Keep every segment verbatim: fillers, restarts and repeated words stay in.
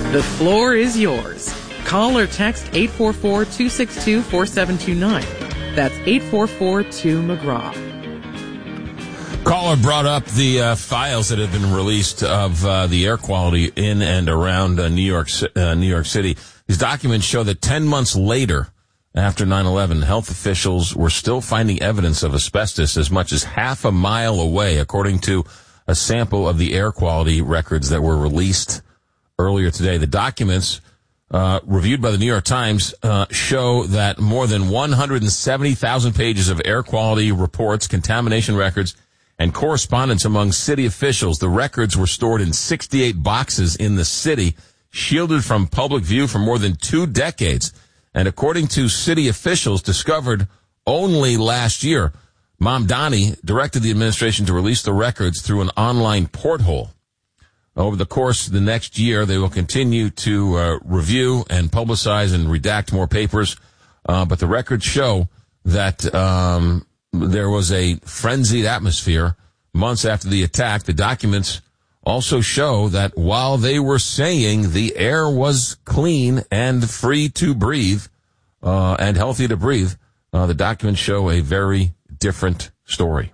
The floor is yours. Call or text eight four four, two six two, four seven two nine. That's eight four four two McGraw. Caller brought up the uh, files that have been released of uh, the air quality in and around uh, New York, uh, New York City. These documents show that ten months later, after nine eleven, health officials were still finding evidence of asbestos as much as half a mile away, according to a sample of the air quality records that were released earlier today. The documents uh, reviewed by the New York Times uh, show that more than one hundred seventy thousand pages of air quality reports, contamination records, and correspondence among city officials. The records were stored in sixty-eight boxes in the city, shielded from public view for more than two decades. And according to city officials, discovered only last year, Mamdani directed the administration to release the records through an online porthole. Over the course of the next year, they will continue to uh, review and publicize and redact more papers. Uh, but the records show that um, there was a frenzied atmosphere months after the attack. The documents also show that while they were saying the air was clean and free to breathe uh, and healthy to breathe, uh, the documents show a very different story.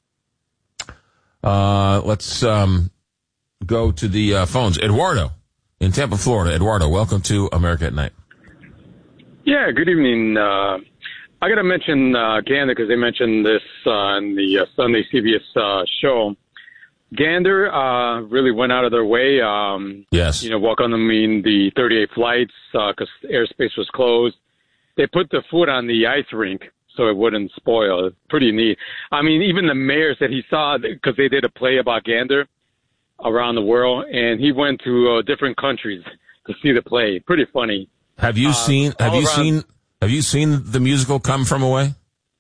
Uh, let's... Um, Go to the uh, phones. Eduardo in Tampa, Florida. Eduardo, welcome to America at Night. Yeah, good evening. Uh, I got to mention uh, Gander because they mentioned this uh, in the uh, Sunday C B S uh, show. Gander uh, really went out of their way. Um, yes. You know, welcoming the thirty-eight flights because uh, airspace was closed. They put the foot on the ice rink so it wouldn't spoil. It's pretty neat. I mean, even the mayor said he saw, because they did a play about Gander around the world, and he went to uh, different countries to see the play. Pretty funny. Have you uh, seen? Have you around, seen? Have you seen the musical Come From Away?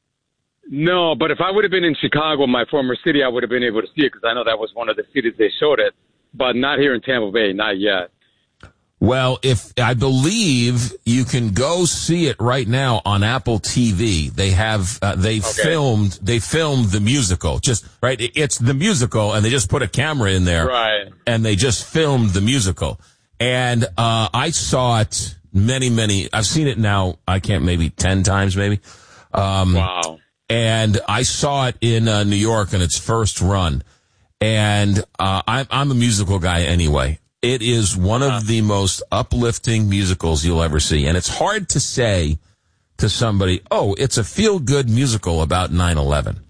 No, but if I would have been in Chicago, my former city, I would have been able to see it because I know that was one of the cities they showed it, but not here in Tampa Bay, not yet. Well, if I believe you can go see it right now on Apple T V. They have uh, they okay. filmed they filmed the musical. Just right, it's the musical, and they just put a camera in there, right? And they just filmed the musical. And uh I saw it many, many. I've seen it now. I can't maybe ten times, maybe. Um, wow! And I saw it in uh, New York in its first run. And uh I'm I'm a musical guy anyway. It is one of the most uplifting musicals you'll ever see. And it's hard to say to somebody, oh, it's a feel-good musical about nine eleven.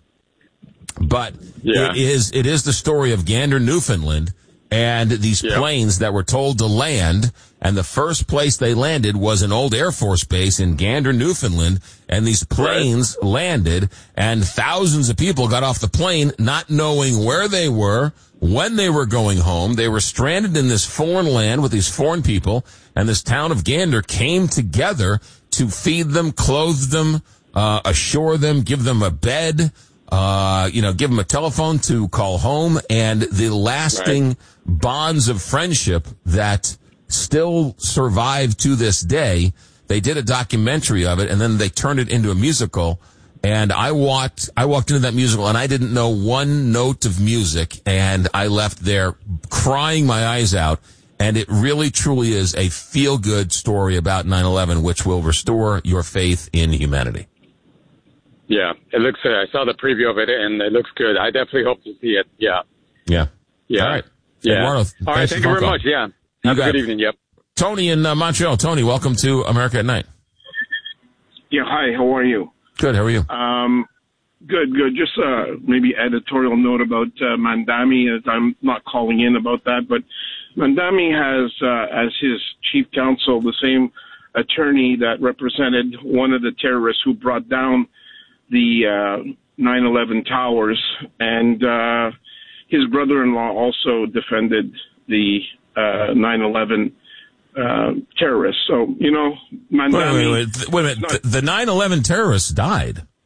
But yeah. it is it is the story of Gander, Newfoundland, and these yeah. planes that were told to land. And the first place they landed was an old Air Force base in Gander, Newfoundland. And these planes right. landed, and thousands of people got off the plane not knowing where they were, when they were going home. They were stranded in this foreign land with these foreign people, and this town of Gander came together to feed them, clothe them, uh, assure them, give them a bed, uh, you know, give them a telephone to call home, and the lasting right. bonds of friendship that still survive to this day. They did a documentary of it, and then they turned it into a musical. And I walked, I walked into that musical, and I didn't know one note of music, and I left there crying my eyes out. And it really, truly is a feel-good story about nine eleven, which will restore your faith in humanity. Yeah, it looks. Uh, I saw the preview of it, and it looks good. I definitely hope to see it. Yeah. Yeah. Yeah. All right. Yeah. Eduardo, All right. Thank you very call. much. Yeah. Have you a good it. evening. Yep. Tony in uh, Montreal. Tony, welcome to America at Night. Yeah. Hi. How are you? Good. How are you? Um, good. Good. Just uh, maybe editorial note about uh, Mamdani. As I'm not calling in about that, but Mamdani has uh, as his chief counsel the same attorney that represented one of the terrorists who brought down the uh, nine eleven towers, and uh, his brother-in-law also defended the uh, nine eleven uh, terrorists. So, you know, Mamdani... Wait, wait, wait. Wait a minute. Not, the nine eleven terrorists died.